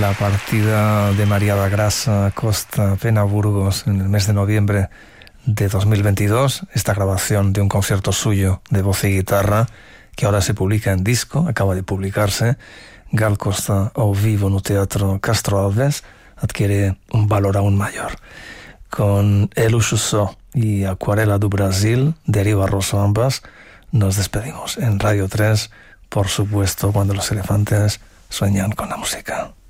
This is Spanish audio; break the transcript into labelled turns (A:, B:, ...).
A: la partida de María da Grasa Costa Pena Burgos en el mes de noviembre de 2022, esta grabación de un concierto suyo de voz y guitarra que ahora se publica en disco, acaba de publicarse, Gal Costa ao vivo no Teatro Castro Alves, adquiere un valor aún mayor. Con El Uxusó y Acuarela do Brasil de Ari Barroso ambas, nos despedimos en Radio 3, por supuesto, cuando los elefantes sueñan con la música.